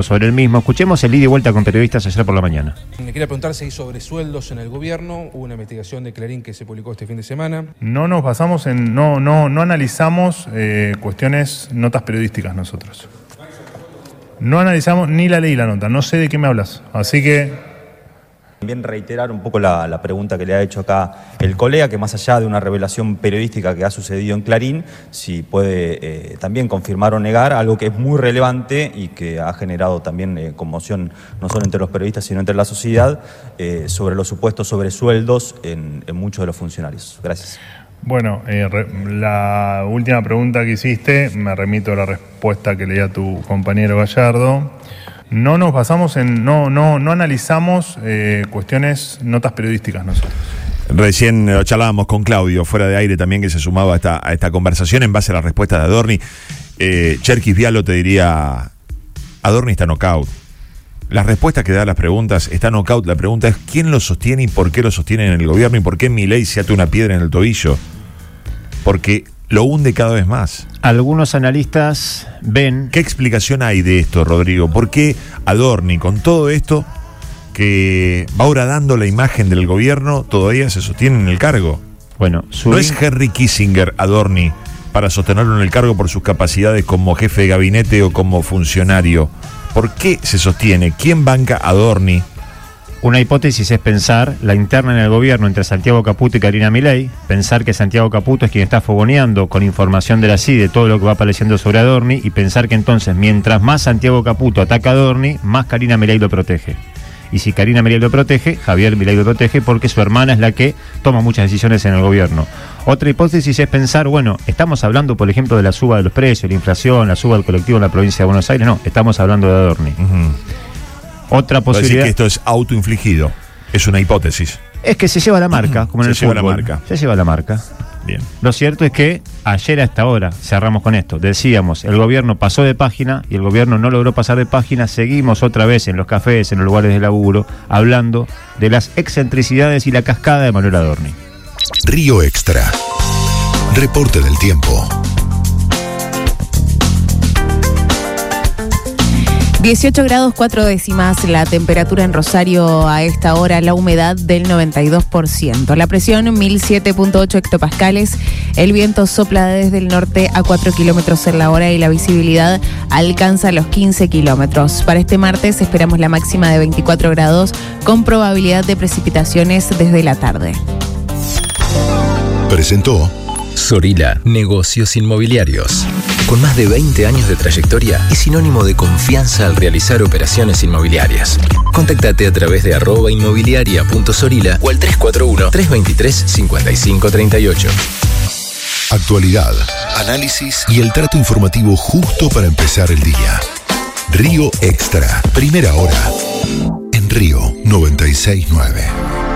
sobre el mismo. Escuchemos el ida y vuelta con periodistas ayer por la mañana. Me quería preguntar si hay sobresueldos en el gobierno. Hubo una investigación de Clarín que se publicó este fin de semana. No nos basamos en, no analizamos cuestiones, notas periodísticas nosotros. No analizamos ni la ley ni la nota, no sé de qué me hablas, así que... También reiterar un poco la pregunta que le ha hecho acá el colega, que más allá de una revelación periodística que ha sucedido en Clarín, si puede también confirmar o negar algo que es muy relevante y que ha generado también conmoción no solo entre los periodistas sino entre la sociedad, sobre los supuestos sobresueldos en muchos de los funcionarios. Gracias. Bueno, la última pregunta que hiciste, me remito a la respuesta que leía tu compañero Gallardo. No nos basamos en, no analizamos cuestiones, notas periodísticas nosotros. Recién charlábamos con Claudio, fuera de aire también, que se sumaba a esta conversación en base a la respuesta de Adorni. Cherkis Vialo te diría, Adorni está knockout. Las respuestas que da a las preguntas está knockout. La pregunta es quién lo sostiene y por qué lo sostiene en el gobierno y por qué Milei se ata una piedra en el tobillo. Porque lo hunde cada vez más. Algunos analistas ven... ¿Qué explicación hay de esto, Rodrigo? ¿Por qué Adorni, con todo esto que va ahora dando la imagen del gobierno, todavía se sostiene en el cargo? Bueno, ¿No es Henry Kissinger Adorni para sostenerlo en el cargo por sus capacidades como jefe de gabinete o como funcionario? ¿Por qué se sostiene? ¿Quién banca a Adorni? Una hipótesis es pensar la interna en el gobierno entre Santiago Caputo y Karina Milei, pensar que Santiago Caputo es quien está fogoneando con información de la CIDE todo lo que va apareciendo sobre Adorni y pensar que entonces mientras más Santiago Caputo ataca a Adorni, más Karina Milei lo protege. Y si Karina Milei lo protege, Javier Milei lo protege porque su hermana es la que toma muchas decisiones en el gobierno. Otra hipótesis es pensar, bueno, estamos hablando por ejemplo de la suba de los precios, la inflación, la suba del colectivo en la provincia de Buenos Aires, no, estamos hablando de Adorni. Otra posibilidad... Decir que esto es autoinfligido, es una hipótesis. Es que se lleva la marca, como en el fútbol. Se lleva la marca. Bien. Lo cierto es que ayer a esta hora, cerramos con esto, decíamos, el gobierno pasó de página y el gobierno no logró pasar de página, seguimos otra vez en los cafés, en los lugares de laburo, hablando de las excentricidades y la cascada de Manuel Adorni. Río Extra. Reporte del tiempo. 18 grados 4 décimas la temperatura en Rosario a esta hora, la humedad del 92%, la presión 1007.8 hectopascales, el viento sopla desde el norte a 4 kilómetros en la hora y la visibilidad alcanza los 15 kilómetros. Para este martes esperamos la máxima de 24 grados con probabilidad de precipitaciones desde la tarde. Presentó Sorila, negocios inmobiliarios. Con más de 20 años de trayectoria y sinónimo de confianza al realizar operaciones inmobiliarias. Contactate a través de @inmobiliaria.sorila o al 341-323-5538. Actualidad, análisis y el trato informativo justo para empezar el día. Río Extra, primera hora. En Río 96.9.